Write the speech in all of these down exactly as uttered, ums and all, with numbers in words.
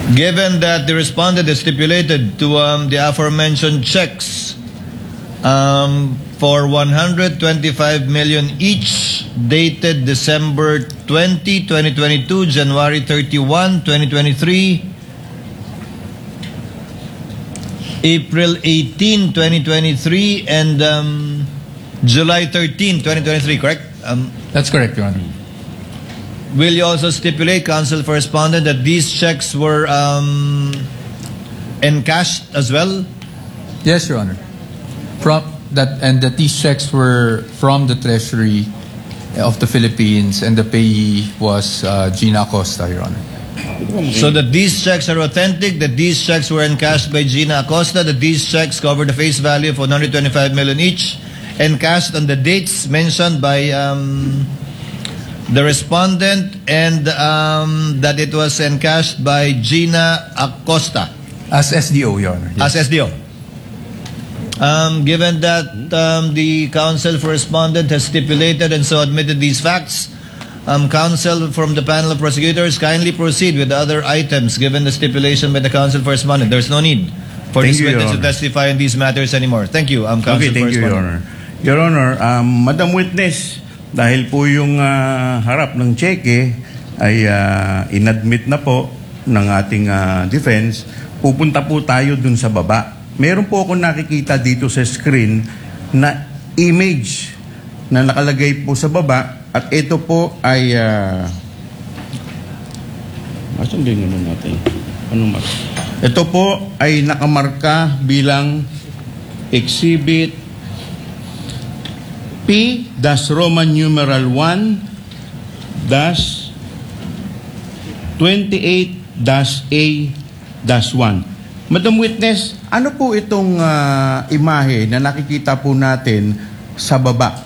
Given that the respondent is stipulated to um, the aforementioned checks um, for one hundred twenty-five million each, dated December twentieth, twenty twenty-two, January thirty-first, twenty twenty-three, April eighteenth, twenty twenty-three, and um, July thirteenth, twenty twenty-three, correct? Um, That's correct, Your Honor. Will you also stipulate, Counsel for Respondent, that these checks were um, encashed as well? Yes, Your Honor. From that, and that these checks were from the Treasury of the Philippines, and the payee was uh, Gina Acosta, Your Honor. So that these checks are authentic, that these checks were encashed by Gina Acosta, that these checks cover the face value of one hundred twenty-five million each, encashed on the dates mentioned by um, the respondent, and um, that it was encashed by Gina Acosta. As S D O, Your Honor. Yes. As S D O. Um, given that um, the counsel for respondent has stipulated and so admitted these facts, um, counsel from the panel of prosecutors, kindly proceed with the other items given the stipulation by the counsel for respondent. There's no need for Thank this you, witness Your to Honor. testify in these matters anymore. Thank you, um, counsel Okay, thank for you, Your respondent. Honor. Your Honor, um, Madam Witness, dahil po yung uh, harap ng cheque ay uh, inadmit na po ng ating uh, defense, pupunta po tayo dun sa baba. Meron po ako nakikita dito sa screen na image na nakalagay po sa baba, at ito po ay uh, asan din naman natin? Ano mas? Ito po ay nakamarka bilang Exhibit P Roman numeral one twenty-eight A one. Madam Witness, ano po itong uh, imahe na nakikita po natin sa baba?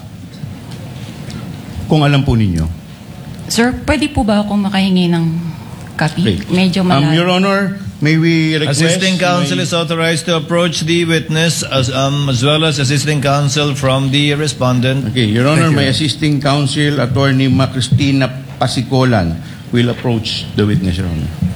Kung alam po ninyo. Sir, pwede po ba akong makahingi ng copy? Great. Medyo Um, malayo. Your Honor, may we request... Assisting counsel may... is authorized to approach the witness as, um, as well as assisting counsel from the respondent. Okay, Your Honor, Thank you. may assisting counsel, Attorney Ma Cristina Pasicolan will approach the witness, Your Honor.